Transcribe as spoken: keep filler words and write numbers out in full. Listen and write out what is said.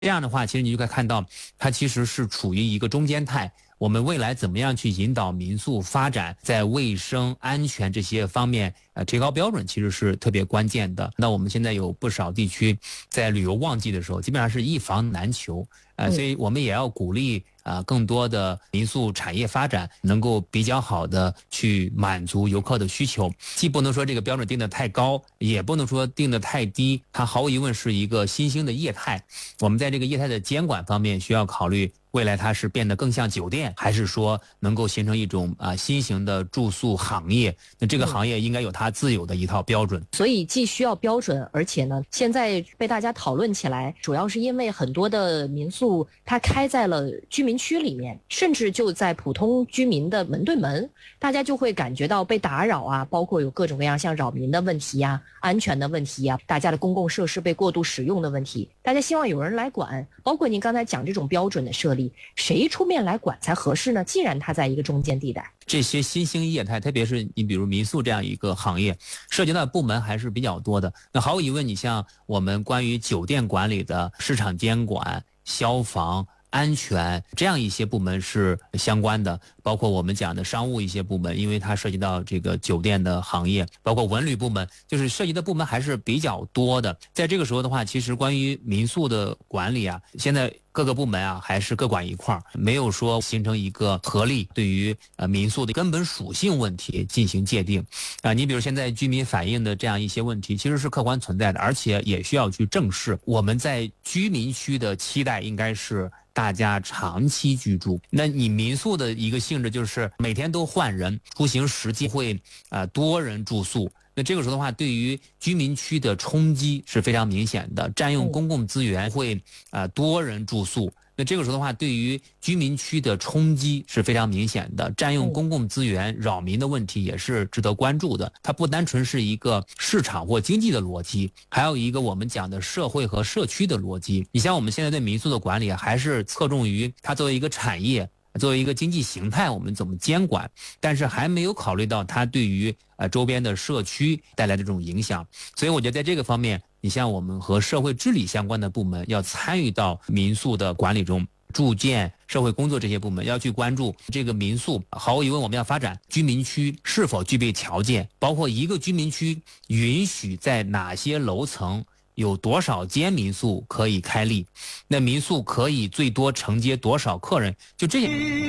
这样的话，其实你就可以看到，它其实是处于一个中间态。我们未来怎么样去引导民宿发展，在卫生安全这些方面呃提高标准，其实是特别关键的。那我们现在有不少地区在旅游旺季的时候，基本上是一房难求，呃，所以我们也要鼓励啊、呃、更多的民宿产业发展，能够比较好的去满足游客的需求。既不能说这个标准定得太高，也不能说定得太低，它毫无疑问是一个新兴的业态。我们在这个业态的监管方面需要考虑，未来它是变得更像酒店，还是说能够形成一种啊、呃、新型的住宿行业？那这个行业应该有它自有的一套标准。 所以既需要标准，而且呢，现在被大家讨论起来，主要是因为很多的民宿它开在了居民区里面，甚至就在普通居民的门对门，大家就会感觉到被打扰啊，包括有各种各样像扰民的问题呀、安全的问题呀、大家的公共设施被过度使用的问题，大家希望有人来管。包括您刚才讲这种标准的设立，谁出面来管才合适呢？既然它在一个中间地带。 这些新兴业态，特别是你比如民宿这样一个行业，涉及到的部门还是比较多的。那毫无疑问，你像我们关于酒店管理的市场监管、消防、安全这样一些部门是相关的，包括我们讲的商务一些部门，因为它涉及到这个酒店的行业，包括文旅部门，就是涉及的部门还是比较多的。在这个时候的话，其实关于民宿的管理啊，现在各个部门啊还是各管一块儿，没有说形成一个合力对于呃民宿的根本属性问题进行界定啊、呃。你比如现在居民反映的这样一些问题，其实是客观存在的，而且也需要去正视。我们在居民区的期待应该是大家长期居住，那你民宿的一个性质就是每天都换人，出行时间会啊、呃、多人住宿。那这个时候的话，对于居民区的冲击是非常明显的，占用公共资源会啊、呃、多人住宿。那这个时候的话，对于居民区的冲击是非常明显的，占用公共资源、扰民的问题也是值得关注的。它不单纯是一个市场或经济的逻辑，还有一个我们讲的社会和社区的逻辑。你像我们现在对民宿的管理，还是侧重于它作为一个产业，作为一个经济形态，我们怎么监管，但是还没有考虑到它对于呃周边的社区带来的这种影响。所以我觉得在这个方面，你像我们和社会治理相关的部门要参与到民宿的管理中，住建、社会工作这些部门要去关注这个民宿。毫无疑问，我们要发展居民区是否具备条件，包括一个居民区允许在哪些楼层有多少间民宿可以开立，那民宿可以最多承接多少客人，就这些。